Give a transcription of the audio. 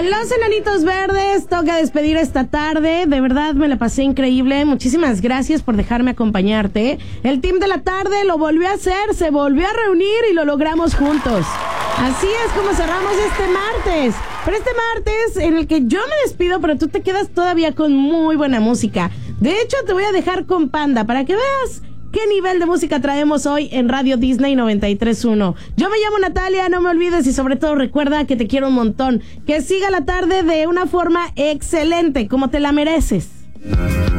Con los Enanitos Verdes toca despedir esta tarde. De verdad me la pasé increíble. Muchísimas gracias por dejarme acompañarte. El team de la tarde lo volvió a hacer, se volvió a reunir y lo logramos juntos. Así es como cerramos este martes. Pero este martes en el que yo me despido, pero tú te quedas todavía con muy buena música. De hecho, te voy a dejar con Panda para que veas qué nivel de música traemos hoy en Radio Disney 93.1. Yo me llamo Natalia, no me olvides y sobre todo recuerda que te quiero un montón. Que siga la tarde de una forma excelente, como te la mereces.